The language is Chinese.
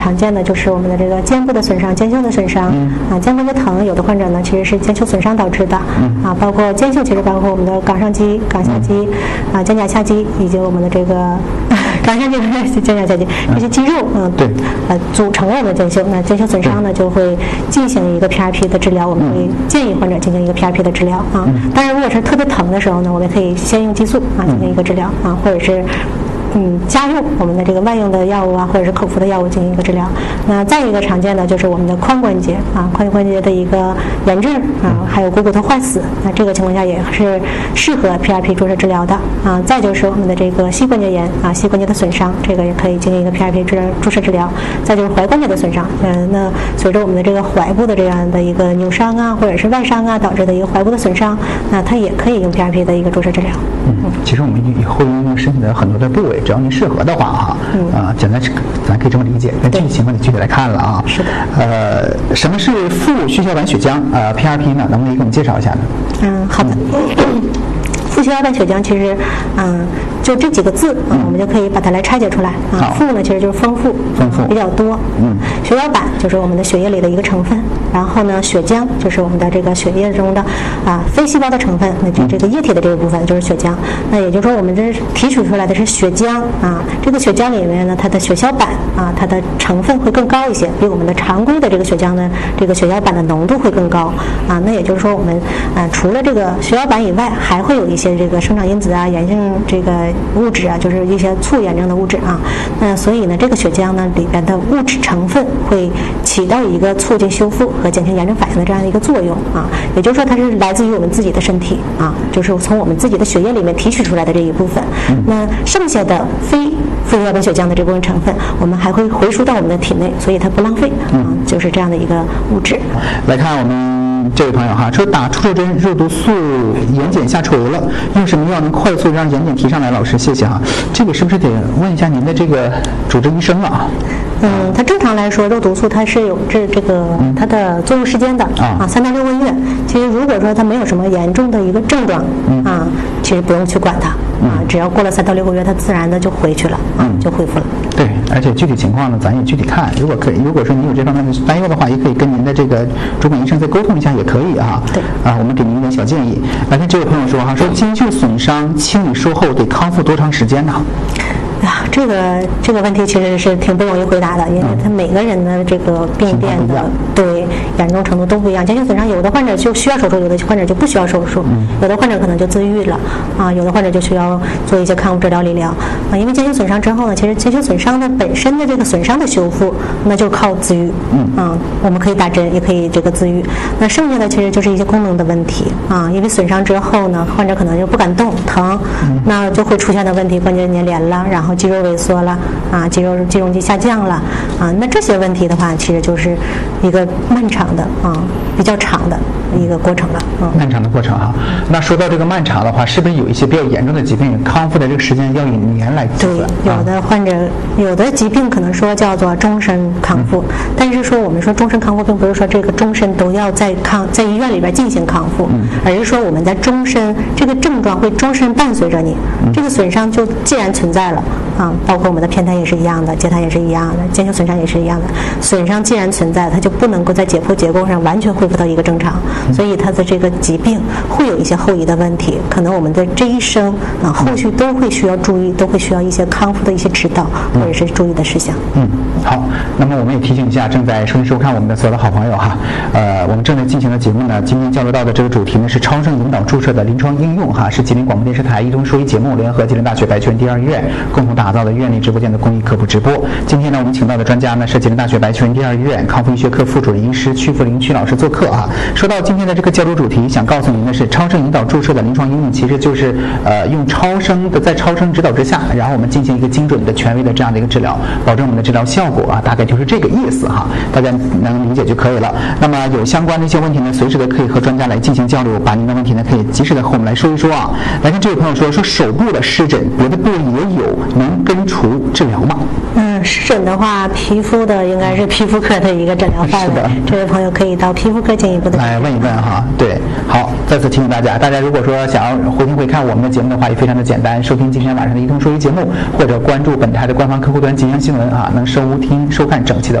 常见的就是我们的这个肩部的损伤、肩袖的损伤肩部的疼，有的患者呢其实是肩袖损伤导致的包括肩袖，其实包括我们的冈上肌、冈下肌肩胛下肌以及我们的这个冈上肌、肩胛下肌这些肌肉组成了我们的肩袖。那肩袖损伤呢，就会进行一个 PRP 的治疗，我们会建议患者进行一个 PRP 的治疗当然，如果是特别疼的时候呢，我们可以先用激素进行一个治疗或者是加入我们的这个外用的药物或者是口服的药物进行一个治疗。那再一个常见的就是我们的髋关节髋关节的一个炎症还有股骨头坏死，那这个情况下也是适合 PRP 注射治疗的再就是我们的这个膝关节炎膝关节的损伤，这个也可以进行一个 PRP 注射治疗。再就是踝关节的损伤那随着我们的这个踝部的这样的一个扭伤或者是外伤导致的一个踝部的损伤，那它也可以用 PRP 的一个注射治疗。 其实我们以后用身体的很多的部位，只要您适合的话简单咱可以这么理解，但具体情况你具体来看了是的。 什么是副血小板血浆PRP 呢？能不能给我们介绍一下呢？ 好的。副血小板血浆其实就这几个字我们就可以把它来拆解出来副呢其实就是丰富比较多血小板就是我们的血液里的一个成分，然后呢血浆就是我们的这个血液中的非细胞的成分，那就这个液体的这个部分就是血浆。那也就是说我们这提取出来的是血浆这个血浆里面呢，它的血小板它的成分会更高一些，比我们的常规的这个血浆呢这个血小板的浓度会更高那也就是说我们除了这个血小板以外，还会有一些这个生长因子炎性这个物质就是一些促炎症的物质那所以呢这个血浆呢里边的物质成分会起到一个促进修复和减轻炎症反应的这样的一个作用也就是说它是来自于我们自己的身体就是从我们自己的血液里面提取出来的这一部分那剩下的非副血小板血浆的这部分成分我们还会回输到我们的体内，所以它不浪费就是这样的一个物质。 来看我们这位朋友说打注射针肉毒素眼睑下垂了，用什么药能快速让眼睑提上来？老师谢谢这个是不是得问一下您的这个主治医生了它正常来说肉毒素它是有这个它的作用时间的3到6个月。其实如果说它没有什么严重的一个症状其实不用去管它只要过了3到6个月它自然的就回去了就恢复了。 对，而且具体情况呢咱也具体看，如果说你有这方面的担忧的话，也可以跟您的这个主管医生再沟通一下也可以对我们给您一点小建议。来看这位朋友说肩袖损伤清理术后得康复多长时间呢？ 这个问题其实是挺不容易回答的，因为他每个人的这个病变的对严重程度都不一样。肩袖损伤有的患者就需要手术，有的患者就不需要手术有的患者可能就自愈了有的患者就需要做一些康复治疗理疗因为肩袖损伤之后呢，其实肩袖损伤的本身的这个损伤的修复那就靠自愈我们可以打针也可以这个自愈，那剩下的其实就是一些功能的问题因为损伤之后呢，患者可能就不敢动疼那就会出现的问题，关节粘连了，然后肌肉萎缩了肌容积下降了那这些问题的话其实就是一个漫长的比较长的一个过程了漫长的过程那说到这个漫长的话，是不是有一些比较严重的疾病康复的这个时间要以年来计算？ 对，有的患者有的疾病可能说叫做终身康复但是说我们说终身康复并不是说这个终身都要在医院里边进行康复而是说我们在终身这个症状会终身伴随着你这个损伤就既然存在了包括我们的偏瘫也是一样的，截瘫也是一样的，肩袖损伤也是一样的，损伤既然存在它就不能够在解剖结构上完全恢复到一个正常所以它的这个疾病会有一些后遗的问题，可能我们的这一生后续都会需要注意，都会需要一些康复的一些指导或者是注意的事项好，那么我们也提醒一下正在收听收看我们的所有的好朋友我们正在进行的节目呢，今天交流到的这个主题呢是超声引导注射的临床应用是吉林广播电视台一中说医节目联合吉林大学白泉第二医院共同打造的院内直播间的公益科普直播。今天呢我们请到的专家呢是吉林大学白泉第二医院康复医学科副主任医师曲福林曲老师做客说到今天的这个交流主题，想告诉您的是超声引导注射的临床应用其实就是用在超声指导之下，然后我们进行一个精准的权威的这样的一个治疗，保证我们的治疗效果大概就是这个意思大家能理解就可以了。那么有相关的一些问题呢，随时的可以和专家来进行交流，把您的问题呢可以及时的和我们来说一说来看这位朋友说手部的湿疹别的部位也有，能根除治疗吗？ 湿疹的话，皮肤的应该是皮肤科的一个诊疗范围。这位朋友可以到皮肤科进一步的来问一问哈。对，好，再次提醒大家如果说想要回听回看我们的节目的话，也非常的简单，收听今天晚上的一通说医节目，或者关注本台的官方客户端吉祥新闻啊，能收看整期的